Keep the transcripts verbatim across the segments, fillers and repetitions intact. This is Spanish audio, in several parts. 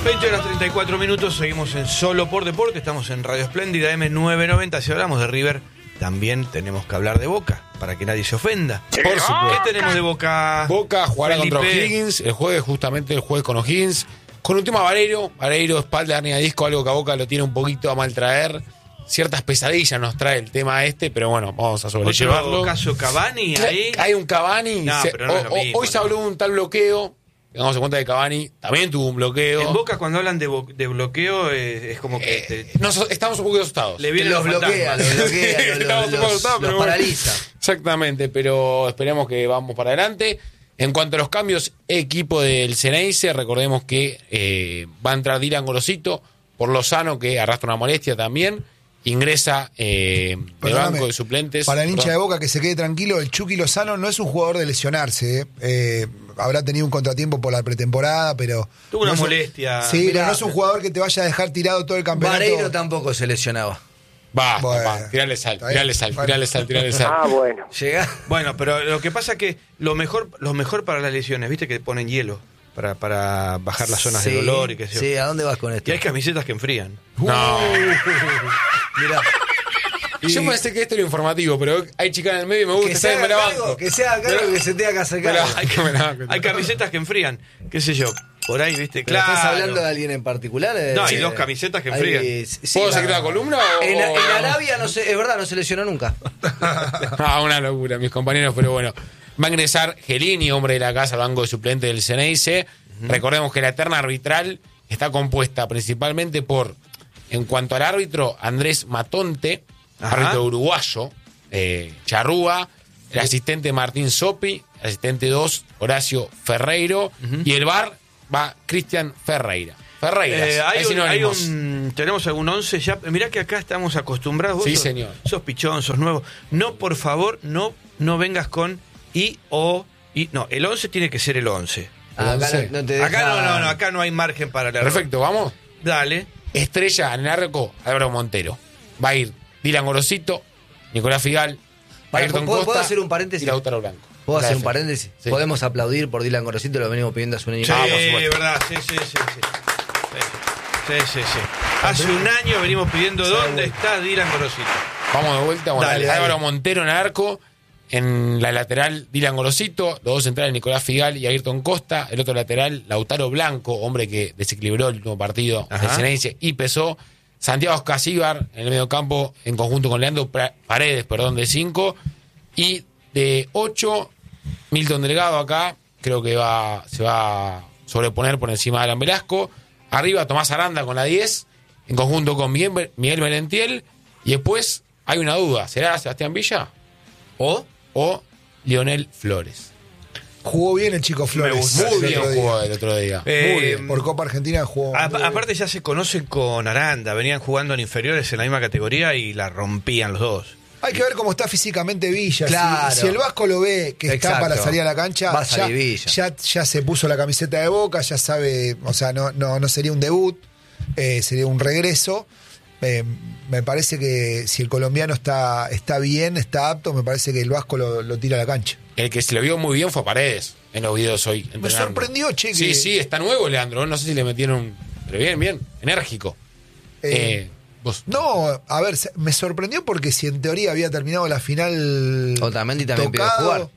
veinte horas treinta y cuatro minutos, seguimos en Solo por Deporte, estamos en Radio Espléndida eme novecientos noventa. Si hablamos de River, también tenemos que hablar de Boca, para que nadie se ofenda. Por supuesto. ¿Qué tenemos de Boca? Boca jugará Felipe? contra O'Higgins el jueves, justamente el jueves con O'Higgins. Con un tema Vareiro, Vareiro, espalda, hernia de disco, algo que a Boca lo tiene un poquito a mal traer. Ciertas pesadillas nos trae el tema este, pero bueno, vamos a sobrellevarlo. ¿Otro caso Cavani ahí? Hay un Cavani. No, se, pero no es lo o, mismo, hoy se no. habló de un tal bloqueo. Tengamos en cuenta que Cavani también tuvo un bloqueo. En Boca, cuando hablan de, bo- de bloqueo, eh, es como que Eh, te- nos- estamos un poco asustados. le vienen Los los bloquea, fantasmas. los bloquea, los, Estamos un los, poco los, asustados, pero los bueno. paraliza. Exactamente, pero esperemos que vamos para adelante. En cuanto a los cambios, equipo del Ceneice, recordemos que eh, va a entrar Dylan Gorosito por Lozano, que arrastra una molestia también. Ingresa eh, de Perdóname, banco de suplentes. Para el hincha Perdón. de Boca, que se quede tranquilo, el Chucky Lozano no es un jugador de lesionarse. ¿eh? Eh, habrá tenido un contratiempo por la pretemporada, pero... Tuvo una no es un- molestia. Sí, Mirá, pero no es un jugador que te vaya a dejar tirado todo el campeonato. Vareiro tampoco se lesionaba. Va, Bueno, va, tirale sal, está bien. tirale sal, Bueno. tirale sal, tirale sal. Ah, bueno. Llega. Bueno, pero lo que pasa es que lo mejor, lo mejor para las lesiones, viste que ponen hielo para, para bajar las zonas Sí, de dolor y que sé Sí, yo. ¿a dónde vas con esto? Y hay camisetas que enfrían. No. Mirá, Yo pensé que esto era informativo, pero hay chicas en el medio y me gusta que estar se en haga la cargo, banco. que se haga cargo, que se tenga que hacer Pero cargo. hay que me la banco. Hay camisetas que enfrían, qué sé yo. Por ahí, viste, ¿Pero claro. ¿Estás hablando de alguien en particular? Eh, No, hay sí. dos camisetas que Hay- enfrían. sí, ¿Puedo la- seguir la columna o...? En, en Arabia, no sé, es verdad, no se lesionó nunca. Ah, una locura, mis compañeros, pero bueno. Va a ingresar Gelini, hombre de la casa, al banco de suplente del Ceneice. Uh-huh. Recordemos que la terna arbitral está compuesta principalmente por, en cuanto al árbitro, Andrés Matonte, Ajá. árbitro uruguayo, eh, Charrúa, el asistente Martín Sopi, el asistente dos, Horacio Ferreiro, uh-huh. y el V A R va Cristian Ferreira. Ferreira, Eh, hay, un, hay sinónimos. un- tenemos algún once ya. Mirá que acá estamos acostumbrados. Vos Sí, sos, señor. Sos pichón, sos nuevo. No, por favor, no, no vengas con I o I. No, el once tiene que ser el once. Ah, acá once. no, no te deja... Acá no, no, no, acá no hay margen para el error. Perfecto, vamos. Dale. Estrella en el arco, Álvaro Montero. Va a ir Dylan Gorosito, Nicolás Figal, Para, Ayrton ¿puedo, Costa ¿Puedo hacer un paréntesis? y Lautaro Blanco. ¿Puedo hacer Gracias. un paréntesis? Sí. Podemos aplaudir por Dylan Gorosito, lo venimos pidiendo hace un año y Sí, medio. Ah, por supuesto. verdad, sí, sí, sí, sí. Sí, sí, sí. Hace un año venimos pidiendo dónde está Dylan Gorosito. Vamos de vuelta. Bueno, Dale, Álvaro dale. Montero en el arco. En la lateral, Dylan Gorosito. Los dos centrales, Nicolás Figal y Ayrton Costa. El otro lateral, Lautaro Blanco, hombre que desequilibró el último partido Ajá. del Ceneice y pesó. Santiago Escasíbar en el medio campo, en conjunto con Leandro Paredes, perdón, de cinco. Y de ocho, Milton Delgado acá. Creo que va se va a sobreponer por encima de Alan Velasco. Arriba, Tomás Aranda con la diez, en conjunto con Miguel, Miguel Merentiel. Y después hay una duda: ¿será Sebastián Villa ¿O? o Lionel Flores? Jugó bien el chico Flores. Me gusta. Muy el bien otro día. jugó el otro día. Eh, Muy bien. Por Copa Argentina jugó. A- muy bien. aparte ya se conocen con Aranda, venían jugando en inferiores en la misma categoría y la rompían los dos. Hay que ver cómo está físicamente Villa. Si- Claro. Si, el Vasco lo ve que Exacto. está para salir a la cancha, Va a ya, salir Villa. ya, ya se puso la camiseta de Boca, ya sabe, o sea, no, no, no sería un debut, eh, sería un regreso. Eh, me parece que si el colombiano está, está bien, está apto, me parece que el Vasco lo, lo tira a la cancha. El que se lo vio muy bien fue Paredes en los videos hoy. Me entrenando. sorprendió, che, que- Sí, sí, está nuevo Leandro. No sé si le metieron. Pero bien, bien. Enérgico. Eh, Eh, vos. No, a ver, se- me sorprendió porque si en teoría había terminado la final Otamendi también pidió tocado, jugar.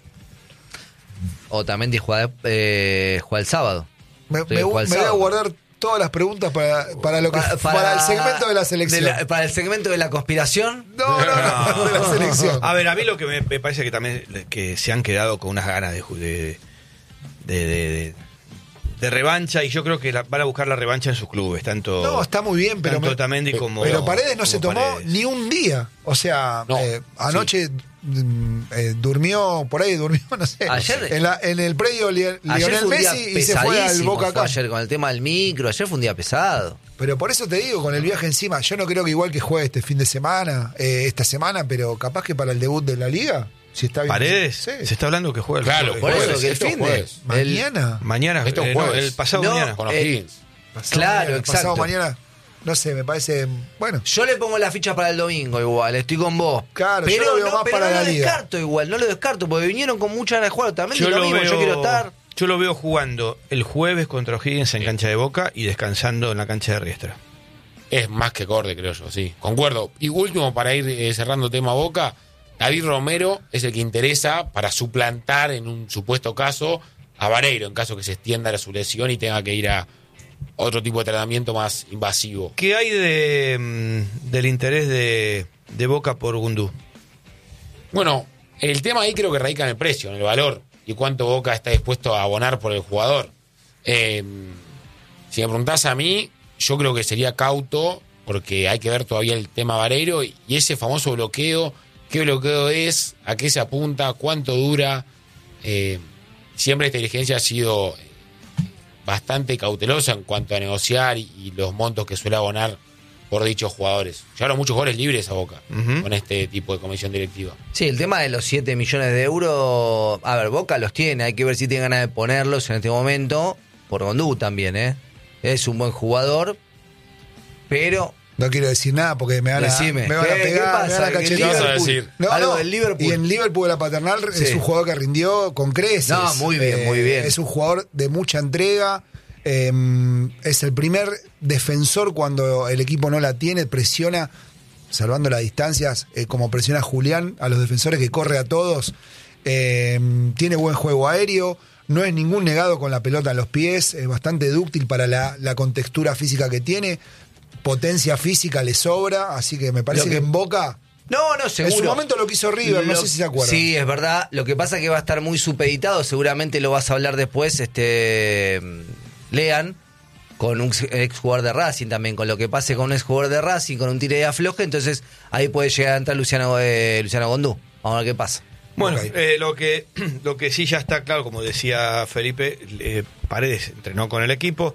Otamendi juega, eh, juega el sábado. Me, Sí, me- juega el me voy a sábado. guardar todas las preguntas para, para lo que Pa- para, el segmento de la selección. de la- para el segmento de la conspiración. No, no, no, de la selección. A ver, a mí lo que me, me parece que también que se han quedado con unas ganas de, ju- de, de, de, de- de revancha y yo creo que la- van a buscar la revancha en sus clubes, tanto, No, está muy bien, pero, tanto me- Otamendi como pero Paredes no como se tomó Paredes. ni un día. O sea, No, eh, anoche mm, eh, durmió, por ahí durmió, no sé. Ayer- en, la- en el predio Li- Ayer Lionel fue un día Messi y se fue al pesadísimo, Boca fue acá. ayer con el tema del micro, ayer fue un día pesado. Pero por eso te digo, con el viaje encima, yo no creo que igual que juegue este fin de semana, eh, esta semana, pero capaz que para el debut de la liga, si está bien. Paredes, Sí. se está hablando que juega el Claro, jueves. Por eso jueves, que el esto fin de- jueves. Mañana. Mañana, Esto eh, no, jueves. el pasado No, mañana. Con los Eh, Higgins. Pasado Claro, mañana, exacto. Pasado mañana, no sé, me parece. Bueno, Yo le pongo la ficha para el domingo igual, estoy con vos. Claro, pero yo lo veo no, más pero para no la lo liga. descarto igual, no lo descarto, porque vinieron con mucha ganas de jugar. También Yo lo lo mismo, veo- yo quiero estar. Yo lo veo jugando el jueves contra O'Higgins en cancha de Boca y descansando en la cancha de Riestra. Es más que acorde, creo yo, sí. Concuerdo. Y último, para ir eh, cerrando tema Boca, David Romero es el que interesa para suplantar en un supuesto caso a Vareiro, en caso que se extienda su lesión y tenga que ir a otro tipo de tratamiento más invasivo. ¿Qué hay de, mm, del interés de, de Boca por Gundú? Bueno, el tema ahí creo que radica en el precio, en el valor y cuánto Boca está dispuesto a abonar por el jugador. Eh, si me preguntás a mí, yo creo que sería cauto porque hay que ver todavía el tema Vareiro y ese famoso bloqueo, qué bloqueo es, a qué se apunta, cuánto dura. Eh, siempre esta dirigencia ha sido bastante cautelosa en cuanto a negociar y, y los montos que suele abonar por dichos jugadores. Llegaron muchos jugadores libres a Boca uh-huh. con este tipo de comisión directiva. Sí, el tema de los siete millones de euros, a ver, Boca los tiene, hay que ver si tiene ganas de ponerlos en este momento, por Gondú también, ¿eh? Es un buen jugador, pero... No quiero decir nada porque me van a, Decime, me van a ¿qué- pegar, qué pasa? me van a ¿Qué cachetear. vas a decir? No, Algo no. del Liverpool. Y en Liverpool la Paternal Sí. es un jugador que rindió con creces. No, muy bien, muy bien. Es un jugador de mucha entrega. eh, es el primer defensor cuando el equipo no la tiene, presiona, salvando las distancias, eh, como presiona Julián a los defensores, que corre a todos. Eh, tiene buen juego aéreo. No es ningún negado con la pelota en los pies. Es bastante dúctil para la, la contextura física que tiene. Potencia física le sobra, así que me parece Lo que, que- en Boca, No, no, seguro. en su momento lo quiso River, no Lo- sé si se acuerdan. Sí, es verdad. Lo que pasa es que va a estar muy supeditado, seguramente lo vas a hablar después, este Lean, con un ex jugador de Racing también, con lo que pase con un ex jugador de Racing, con un tire de afloje, entonces ahí puede llegar a entrar Luciano, eh, Luciano Gondú. Vamos a ver qué pasa. Bueno, Ok. eh, lo que lo que sí ya está claro, como decía Felipe, eh, Paredes entrenó con el equipo,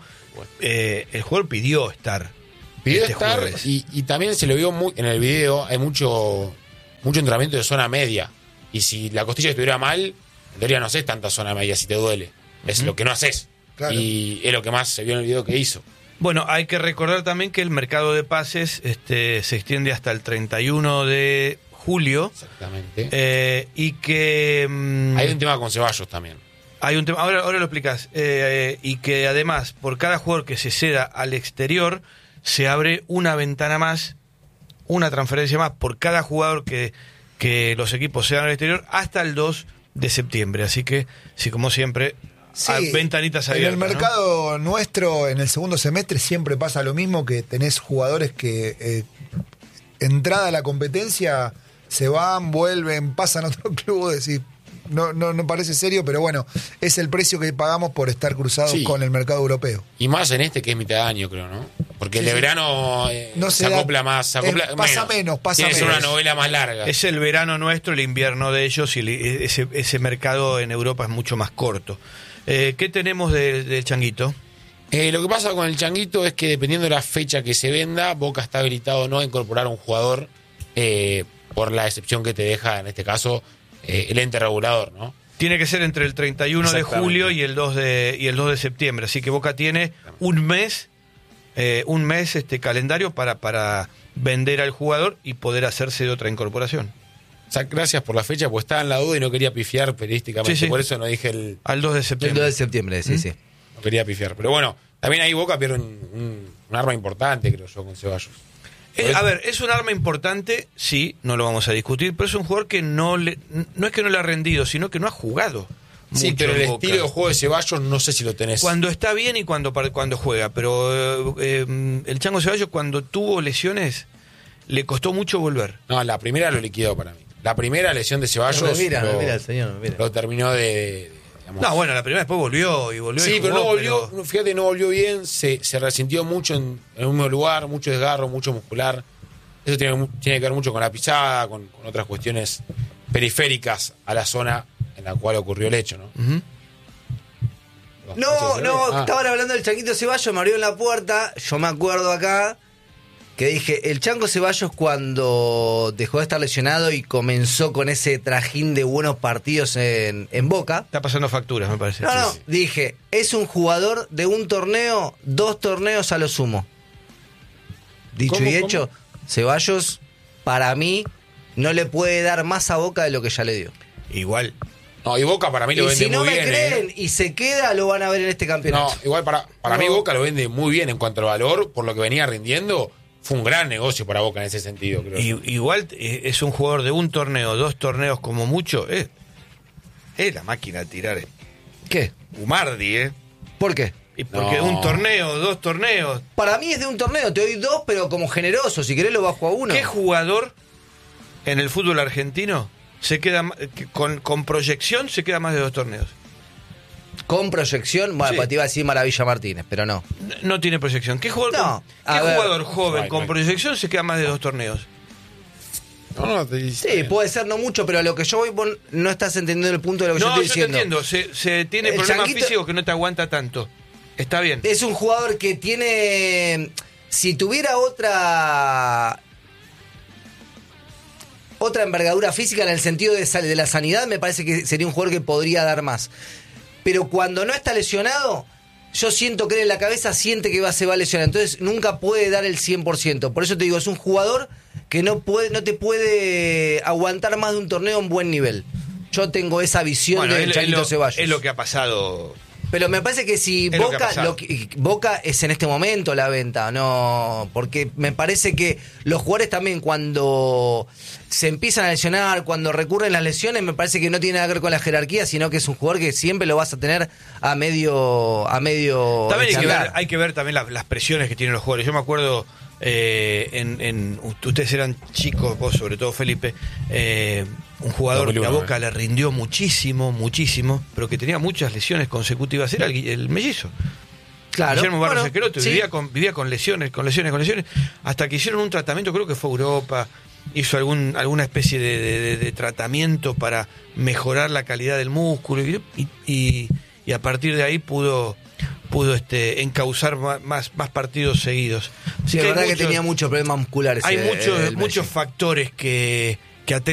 eh, el jugador pidió estar. Pidió este estar jueves. y, y también se lo vio muy, en el video, hay mucho mucho entrenamiento de zona media. Y si la costilla estuviera mal, en teoría no haces tanta zona media si te duele. Es lo que no haces. Claro. Y es lo que más se vio en el video que hizo. Bueno, hay que recordar también que el mercado de pases este, se extiende hasta el treinta y uno de julio Exactamente. eh, y que mm, Hay un tema con Ceballos también. hay un tema, ahora, ahora lo explicás, eh, y que además por cada jugador que se ceda al exterior se abre una ventana más, una transferencia más por cada jugador que, que los equipos cedan al exterior hasta el dos de septiembre. Así que, sí, como siempre, Sí, hay ventanitas en abiertas. el ¿no? mercado nuestro, en el segundo semestre, siempre pasa lo mismo, que tenés jugadores que eh, entrada a la competencia se van, vuelven, pasan a otro club, decís, no, no, no parece serio, pero bueno, es el precio que pagamos por estar cruzados Sí. con el mercado europeo. Y más en este que es mitad de año, creo, ¿no? Porque el Sí, de sí. verano eh, No se se da- acopla más. Se acopla eh, pasa menos, pasa Tiene que ser menos. una novela más larga. Es el verano nuestro, el invierno de ellos, y el- ese, ese mercado en Europa es mucho más corto. Eh, ¿Qué tenemos de- del Changuito? Eh, lo que pasa con el Changuito es que dependiendo de la fecha que se venda, Boca está habilitado o no a incorporar a un jugador eh, por la excepción que te deja, en este caso, eh, el ente regulador, ¿no? Tiene que ser entre el treinta y uno de Exactamente. julio y el dos de y el dos de septiembre, así que Boca tiene un mes eh, un mes este calendario para para vender al jugador y poder hacerse de otra incorporación. O sea, gracias por la fecha, pues estaba en la duda y no quería pifiar periodísticamente, Sí, sí. por eso no dije el... Al dos de El septiembre. dos de septiembre, sí, sí. No quería pifiar. Pero bueno, también ahí Boca pierde un, un- un arma importante, creo yo, con Ceballos. Eh, a ver, es un arma importante, sí, no lo vamos a discutir, pero es un jugador que no le no es que no le ha rendido, sino que no ha jugado. Sí, mucho pero el en Boca. estilo de juego de Ceballos no sé si lo tenés. Cuando está bien y cuando, par- cuando juega, pero eh, eh, el Chango Ceballos cuando tuvo lesiones le costó mucho volver. No, la primera lo liquidó para mí. La primera lesión de Ceballos No me mira, lo, me mira el señor, me mira. lo terminó de... de- digamos- No, bueno, la primera después volvió y volvió. Sí, y pero no jugó, volvió, pero- fíjate, no volvió bien, se, se resintió mucho en, en un mismo lugar, mucho desgarro, mucho muscular. Eso tiene, mu- tiene que ver mucho con la pisada, con, con otras cuestiones periféricas a la zona en la cual ocurrió el hecho, ¿no? Ujú. No, no, Ah. estaban hablando del Changuito Ceballos, me abrió en la puerta, yo me acuerdo acá que dije, el Chango Ceballos cuando dejó de estar lesionado y comenzó con ese trajín de buenos partidos en, en Boca, Está pasando facturas, me parece. no, no, Sí, sí. dije, es un jugador de un torneo, dos torneos a lo sumo. Dicho ¿Cómo, y hecho, Ceballos, para mí, no le puede dar más a Boca de lo que ya le dio. Igual, No, y Boca para mí lo Y vende si no muy me bien. creen ¿eh? y se queda, lo van a ver en este campeonato. No, igual para, para No. mí Boca lo vende muy bien en cuanto al valor, por lo que venía rindiendo. Fue un gran negocio para Boca en ese sentido, creo. Y, igual eh, es un jugador de un torneo, dos torneos como mucho. Es, es la máquina de tirar. eh. ¿Qué? Umardi, ¿eh? ¿Por qué? Y porque No. un torneo, dos torneos. Para mí es de un torneo, te doy dos, pero como generoso. Si querés lo bajo a uno. ¿Qué jugador en el fútbol argentino se queda ma- que con, con proyección se queda más de dos torneos? Con proyección, bueno, Sí. pues te iba a decir Maravilla Martínez, pero no. No, no tiene proyección. ¿Qué jugador, No, ¿qué a ver. jugador joven Ay, con no. proyección se queda más de dos torneos? No, no, te dice- Sí, puede ser no mucho, pero a lo que yo voy, vos no estás entendiendo el punto de lo que yo No, estoy yo te diciendo. entiendo. Se, se tiene El problemas Changuito- físicos que no te aguanta tanto. Está bien. Es un jugador que tiene. Si tuviera otra. Otra envergadura física en el sentido de, sal- de la sanidad, me parece que sería un jugador que podría dar más. Pero cuando no está lesionado, yo siento que él en la cabeza siente que va, se va a lesionar. Entonces nunca puede dar el cien por ciento. Por eso te digo, es un jugador que no, puede, no te puede aguantar más de un torneo en buen nivel. Yo tengo esa visión Bueno, del es, es Changuito lo, Ceballos. es lo que ha pasado. Pero me parece que si Es lo que ha Boca pasado. lo que- Boca es en este momento la venta, no, porque me parece que los jugadores también cuando se empiezan a lesionar, cuando recurren las lesiones, me parece que no tiene nada que ver con la jerarquía, sino que es un jugador que siempre lo vas a tener a medio a medio También hay que, ver, estándar. hay que ver también la- las presiones que tienen los jugadores. Yo me acuerdo, eh, en, en- ustedes eran chicos, vos sobre todo Felipe, eh, un jugador que a dos mil uno, Boca eh. le rindió muchísimo, muchísimo, pero que tenía muchas lesiones consecutivas, era el, el mellizo. Claro. Guillermo Barros Bueno, Esqueloto, sí. vivía, con, vivía con lesiones, con lesiones, con lesiones, hasta que hicieron un tratamiento, creo que fue Europa, hizo algún alguna especie de, de- de- de tratamiento para mejorar la calidad del músculo y, y- y a partir de ahí pudo pudo este encauzar ma- más, más partidos seguidos. Así Sí, es hay verdad que muchos- tenía muchos problemas musculares. hay eh, muchos, el muchos Messi. factores que, que atentan